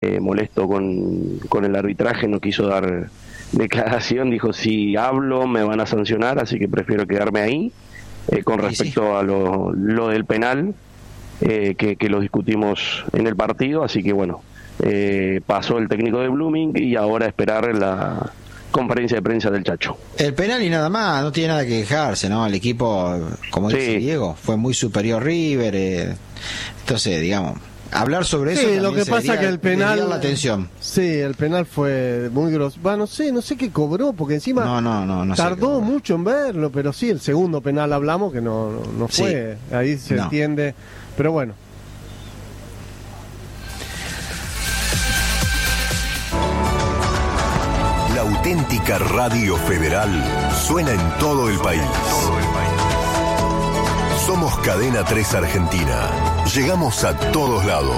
molesto con el arbitraje, no quiso dar declaración, dijo si hablo me van a sancionar, así que prefiero quedarme ahí. Con respecto a lo del penal, que lo discutimos en el partido, así que bueno, pasó el técnico de Blooming y ahora esperar la conferencia de prensa del Chacho. El penal y nada más, no tiene nada que quejarse, ¿no? El equipo, como dice Diego, fue muy superior River, entonces, digamos, hablar sobre eso. Sí, lo que pasa que el penal, la atención. Sí, el penal fue muy grosso. No sé qué cobró, porque encima no tardó mucho en verlo, pero sí, el segundo penal hablamos que no fue, ahí se entiende, pero bueno. La auténtica Radio Federal suena en todo el país. Somos Cadena 3 Argentina. Llegamos a todos lados.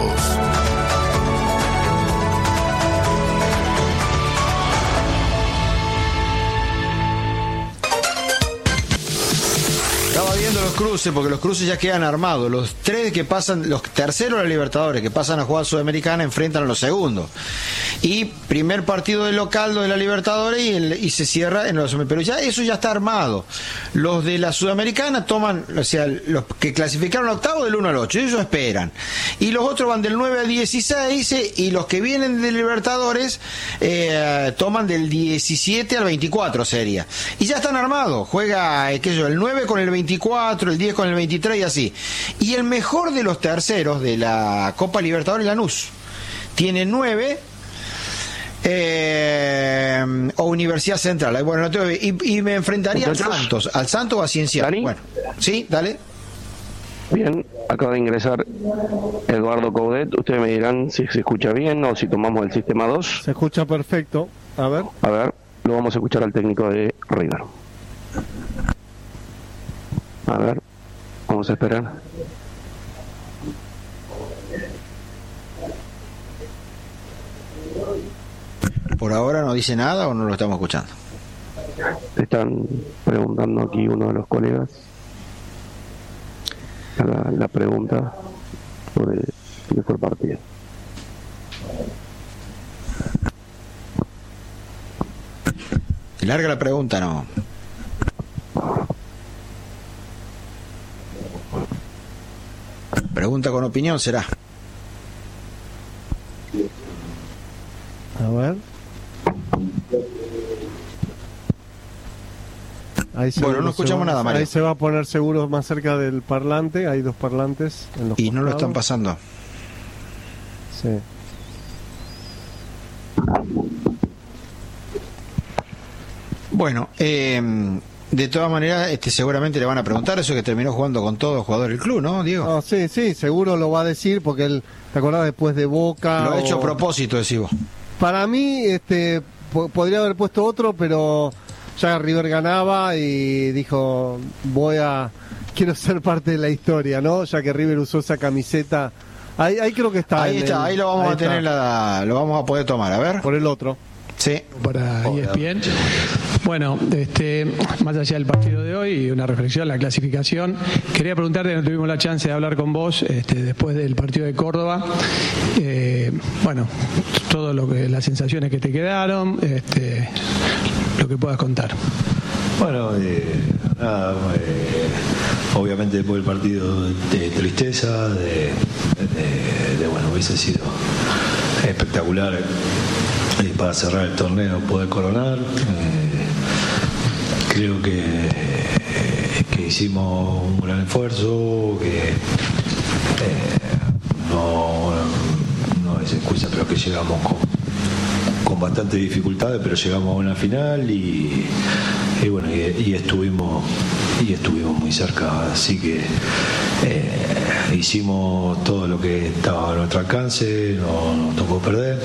Estaba viendo los cruces, porque los cruces ya quedan armados. Los tres que pasan, los terceros de la Libertadores que pasan a jugar Sudamericana enfrentan a los segundos. Y primer partido del local de la Libertadores y se cierra en los, pero ya eso ya está armado. Los de la Sudamericana toman, o sea, los que clasificaron a octavo del 1 al 8, ellos esperan. Y los otros van del 9 al 16 y los que vienen de Libertadores toman del 17 al 24 sería. Y ya están armados. Juega el 9 con el 24, el 10 con el 23 y así. Y el mejor de los terceros de la Copa Libertadores, Lanús, tiene 9. O Universidad Central. Bueno, y me enfrentaría al Santos o a Cienciano. Bueno, sí, dale. Bien, acaba de ingresar Eduardo Coudet. Ustedes me dirán si se escucha bien o si tomamos el sistema 2. Se escucha perfecto. A ver, lo vamos a escuchar al técnico de River. A ver, vamos a esperar. ¿Por ahora no dice nada o no lo estamos escuchando? Están preguntando aquí uno de los colegas la pregunta sobre qué fue el partido. Larga la pregunta, ¿no? Pregunta con opinión será. A ver. Ahí bueno, no escuchamos nada, Mario. Ahí se va a poner seguro más cerca del parlante. Hay dos parlantes en los y costados. No lo están pasando. Sí. Bueno, de todas maneras, seguramente le van a preguntar eso, que terminó jugando con todos los jugadores del club, ¿no, Diego? No, sí, seguro lo va a decir, porque él, ¿te acordás después de Boca? Lo ha hecho a propósito, decís vos. Para mí, podría haber puesto otro, pero ya River ganaba y dijo, quiero ser parte de la historia, ¿no? Ya que River usó esa camiseta. Ahí creo que está. Ahí lo vamos a tener, lo vamos a poder tomar, a ver. Por el otro. Sí. Para ESPN. Bueno, más allá del partido de hoy, una reflexión, la clasificación. Quería preguntarte, no tuvimos la chance de hablar con vos después del partido de Córdoba. Bueno, todo las sensaciones que te quedaron, lo que puedas contar. Bueno, nada, obviamente después del partido de tristeza, bueno, hubiese sido espectacular para cerrar el torneo, poder coronar. Creo que hicimos un gran esfuerzo, que no es excusa, pero que llegamos con bastantes dificultades, pero llegamos a una final y bueno, y estuvimos muy cerca, así que hicimos todo lo que estaba a nuestro alcance, no nos tocó perder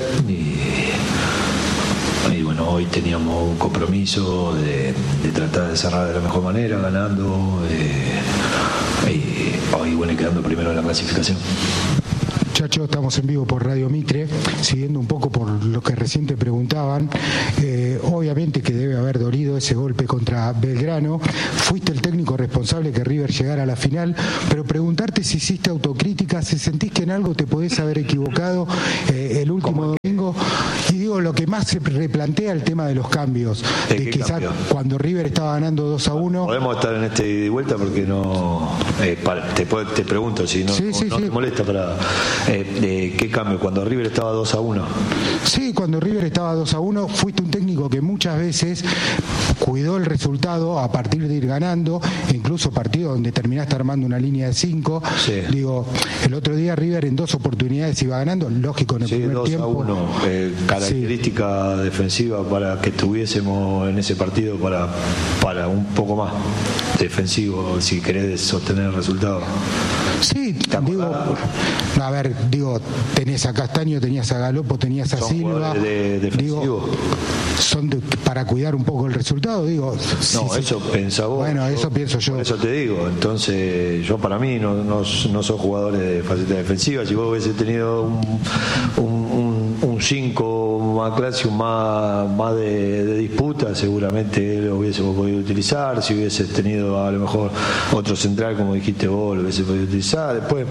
y bueno, hoy teníamos un compromiso de tratar de cerrar de la mejor manera, ganando y bueno, quedando primero en la clasificación. Chacho, estamos en vivo por Radio Mitre, siguiendo un poco por lo que recién te preguntaban. Obviamente que debe haber dolido ese golpe contra Belgrano. Fuiste el técnico responsable que River llegara a la final, pero preguntarte si hiciste autocrítica, si sentís que en algo te podés haber equivocado el último domingo. Y digo, lo que más se replantea el tema de los cambios. De quizás cuando River estaba ganando 2-1. Podemos estar en este ida y vuelta porque no. Te pregunto si no, sí, no te molesta para. ¿Qué cambio? Cuando River estaba 2-1. Sí, cuando River estaba 2-1, fuiste un técnico que muchas veces cuidó el resultado a partir de ir ganando, incluso partidos donde terminaste armando una línea de 5. Sí. Digo, el otro día River en 2 oportunidades iba ganando, lógico en el primer tiempo. 2-1, característica defensiva para que estuviésemos en ese partido para un poco más defensivo, si querés sostener el resultado. Sí, tenés a Castaño, tenías a Galopo, tenías a Silva. Son para cuidar un poco el resultado, digo. No, eso pensás vos. Bueno, eso pienso yo. Por eso te digo. Entonces, yo para mí no son jugadores de faceta defensiva. Si vos hubiese tenido un 5 más clásico, más de disputa, seguramente lo hubiésemos podido utilizar. Si hubiese tenido a lo mejor otro central, como dijiste vos, lo hubiese podido utilizar. Después,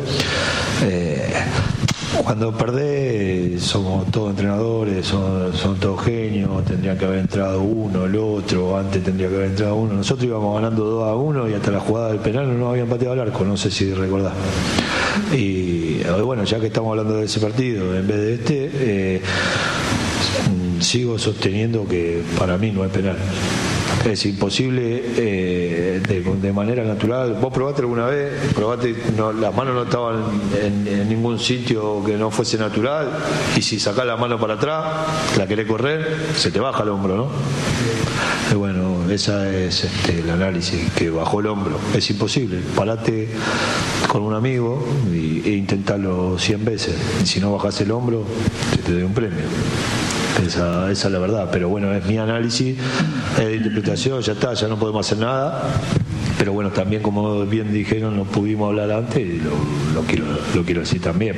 cuando perdés, somos todos entrenadores, son todos genios, tendría que haber entrado uno, el otro, antes tendría que haber entrado uno. Nosotros íbamos ganando 2-1 y hasta la jugada del penal no nos habían pateado al arco, no sé si recordás. Y bueno, ya que estamos hablando de ese partido, en vez de este, sigo sosteniendo que para mí no es penal. Es imposible de manera natural. Vos probaste alguna vez, las manos no estaban en ningún sitio que no fuese natural, y si sacás la mano para atrás, la querés correr, se te baja el hombro, ¿no? Y bueno, esa es el análisis, que bajó el hombro. Es imposible. Parate con un amigo e intentarlo 100 veces, y si no bajás el hombro, se te da un premio. Esa es la verdad, pero bueno, es mi análisis, es de interpretación, ya está, ya no podemos hacer nada. Pero bueno, también, como bien dijeron, no pudimos hablar antes, y lo quiero decir también.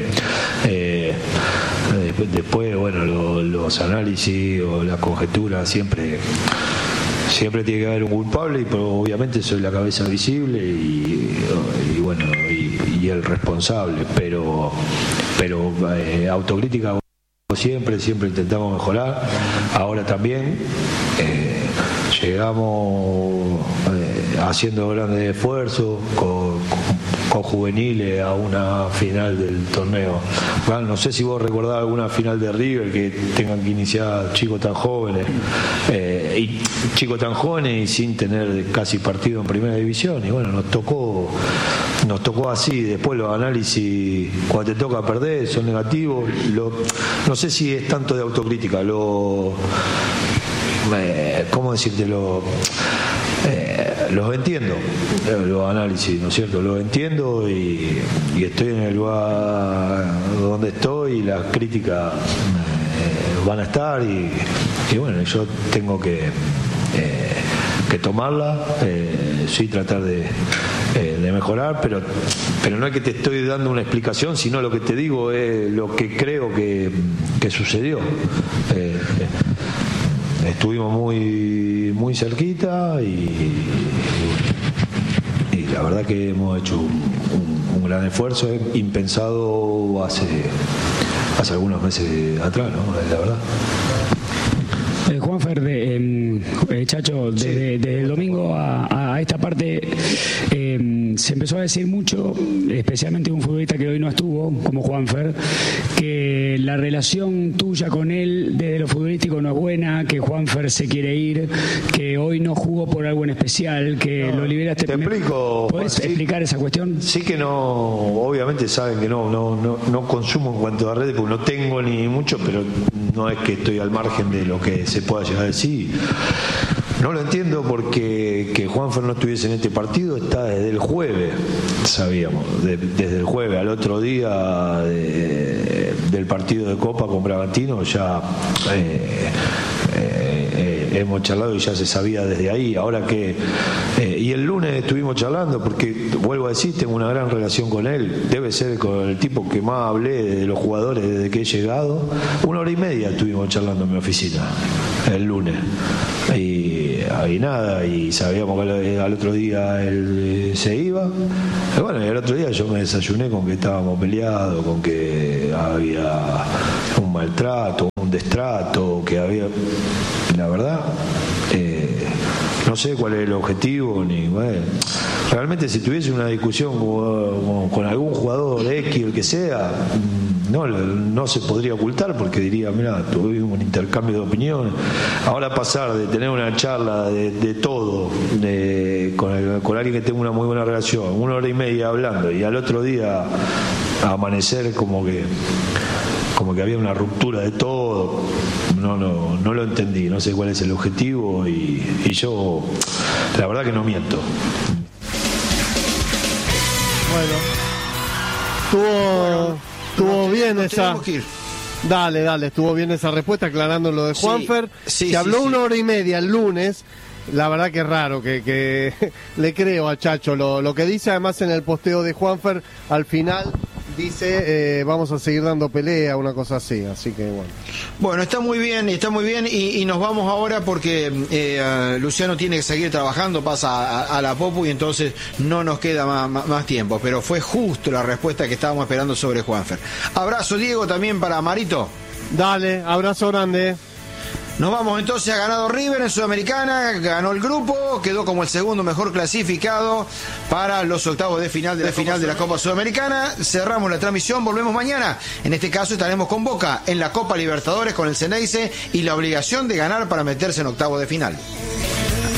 Después, bueno, los análisis o las conjeturas siempre tiene que haber un culpable, y obviamente soy la cabeza visible y bueno, y el responsable, pero autocrítica siempre intentamos mejorar. Ahora también llegamos haciendo grandes esfuerzos con juveniles a una final del torneo. Bueno, no sé si vos recordás alguna final de River que tengan que iniciar chicos tan jóvenes y sin tener casi partido en primera división, y bueno, nos tocó así. Después los análisis cuando te toca perder son negativos. No sé si es tanto de autocrítica, ¿cómo decírtelo? Los entiendo, los análisis, ¿no es cierto? Los entiendo y estoy en el lugar donde estoy, y las críticas van a estar, y bueno, yo tengo que tomarla, sí, tratar de mejorar, pero no es que te estoy dando una explicación, sino lo que te digo es lo que creo que sucedió. Estuvimos muy cerquita, y la verdad que hemos hecho un gran esfuerzo, impensado hace algunos meses atrás, ¿no? La verdad. Juanfer, Chacho, desde el domingo a esta parte se empezó a decir mucho, especialmente un futbolista que hoy no estuvo, como Juanfer, que la relación tuya con él desde lo futbolístico no es buena, que Juanfer se quiere ir, que hoy no jugó por algo en especial, que lo liberaste. Te explico. ¿Podés explicar esa cuestión? Sí, que no, obviamente saben que no consumo en cuanto a redes, porque no tengo ni mucho, pero no es que estoy al margen de lo que se pueda llegar a decir. No lo entiendo, porque que Juanfer no estuviese en este partido está desde el jueves, sabíamos, desde el jueves al otro día del partido de Copa con Bragantino ya hemos charlado y ya se sabía desde ahí. Ahora que y el lunes estuvimos charlando, porque vuelvo a decir, tengo una gran relación con él, debe ser con el tipo que más hablé de los jugadores desde que he llegado. 1 hora y media estuvimos charlando en mi oficina el lunes y nada, y sabíamos que al otro día él se iba, y bueno, y el otro día yo me desayuné con que estábamos peleados, con que había un maltrato, un destrato, que había, la verdad, no sé cuál es el objetivo, ni bueno, realmente si tuviese una discusión con algún jugador X, el que sea, no se podría ocultar, porque diría, mira, tuvimos un intercambio de opiniones. Ahora pasar de tener una charla de todo con alguien que tenga una muy buena relación, 1 hora y media hablando, y al otro día amanecer como que había una ruptura de todo, no lo entendí, no sé cuál es el objetivo, y yo la verdad que no miento. Bueno, estuvo bien esa. Dale, estuvo bien esa respuesta, aclarando lo de Juanfer. Se habló 1 hora y media el lunes. La verdad que es raro que le creo a Chacho lo que dice. Además, en el posteo de Juanfer al final dice vamos a seguir dando pelea, una cosa así, así que bueno, está muy bien y nos vamos ahora porque Luciano tiene que seguir trabajando, pasa a la Popu, y entonces no nos queda más tiempo, pero fue justo la respuesta que estábamos esperando sobre Juanfer. Abrazo, Diego, también para Marito. Dale, abrazo grande. Nos vamos entonces. Ha ganado River en Sudamericana, ganó el grupo, quedó como el segundo mejor clasificado para los octavos de final de la Copa Sudamericana. Cerramos la transmisión, volvemos mañana. En este caso estaremos con Boca en la Copa Libertadores con el Ceneice y la obligación de ganar para meterse en octavos de final.